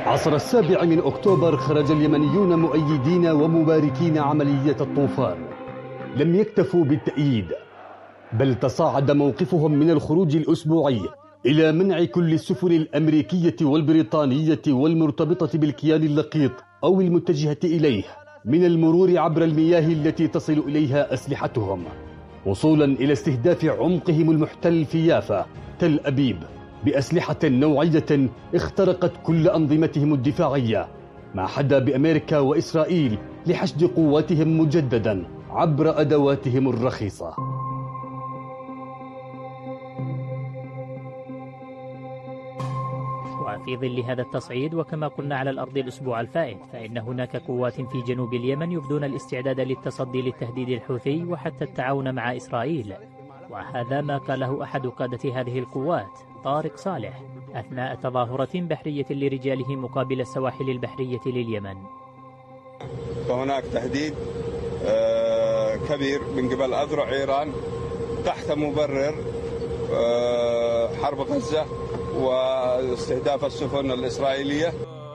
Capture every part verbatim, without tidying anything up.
عصر السابع من أكتوبر خرج اليمنيون مؤيدين ومباركين عملية الطوفان. لم يكتفوا بالتأييد، بل تصاعد موقفهم من الخروج الأسبوعي إلى منع كل السفن الأمريكية والبريطانية والمرتبطة بالكيان اللقيط أو المتجهة إليه من المرور عبر المياه التي تصل إليها أسلحتهم، وصولا إلى استهداف عمقهم المحتل في يافا تل أبيب بأسلحة نوعية اخترقت كل أنظمتهم الدفاعية، ما حدا بأمريكا وإسرائيل لحشد قواتهم مجددا عبر أدواتهم الرخيصة. وفي ظل هذا التصعيد، وكما قلنا على الأرض الأسبوع الفائت، فإن هناك قوات في جنوب اليمن يبدون الاستعداد للتصدي للتهديد الحوثي وحتى التعاون مع إسرائيل. وهذا ما قاله أحد قادة هذه القوات طارق صالح أثناء تظاهرة بحرية لرجاله مقابل السواحل البحرية لليمن. فهناك تهديد كبير من قبل أذرع إيران تحت مبرر حرب غزة واستهداف السفن الإسرائيلية.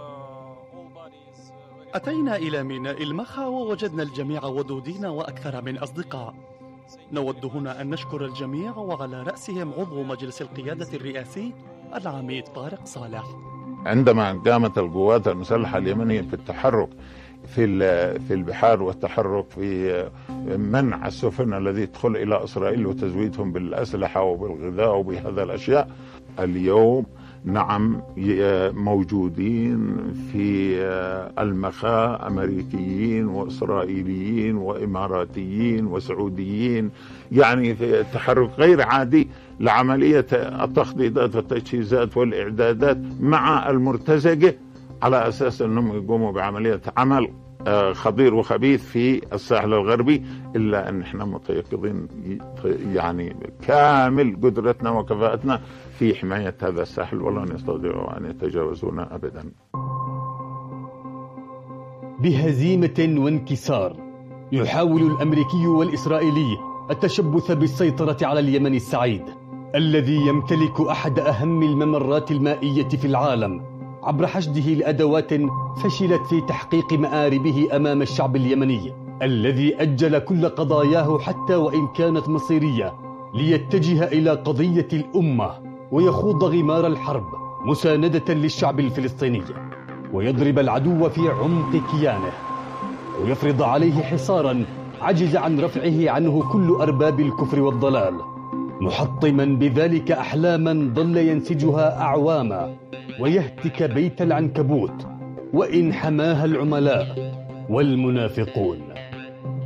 أتينا إلى ميناء المخا ووجدنا الجميع ودودين وأكثر من أصدقاء. نود هنا أن نشكر الجميع وعلى رأسهم عضو مجلس القيادة الرئاسي العميد طارق صالح. عندما قامت القوات المسلحة اليمنية في التحرك في في البحار والتحرك في منع السفن الذي تدخل إلى إسرائيل وتزويدهم بالأسلحة وبالغذاء وبهذا الأشياء، اليوم نعم موجودين في المخا أمريكيين وإسرائيليين وإماراتيين وسعوديين، يعني في تحرك غير عادي لعملية التخطيطات والتجهيزات والإعدادات مع المرتزقة على أساس أنهم يقوموا بعملية عمل خطير وخبيث في الساحل الغربي، إلا أن احنا متيقظين يعني كامل قدرتنا وكفاءتنا في حماية هذا الساحل، ولن يستطيعوا أن يتجاوزونا أبدا. بهزيمة وانكسار يحاول الأمريكي والإسرائيلي التشبث بالسيطرة على اليمن السعيد الذي يمتلك أحد أهم الممرات المائية في العالم، عبر حشده لأدوات فشلت في تحقيق مآربه أمام الشعب اليمني الذي أجل كل قضاياه حتى وإن كانت مصيرية ليتجه إلى قضية الأمة ويخوض غمار الحرب مساندة للشعب الفلسطيني، ويضرب العدو في عمق كيانه ويفرض عليه حصارا عجز عن رفعه عنه كل أرباب الكفر والضلال، محطما بذلك أحلاما ظل ينسجها أعواما ويهتك بيت العنكبوت وإن حماها العملاء والمنافقون.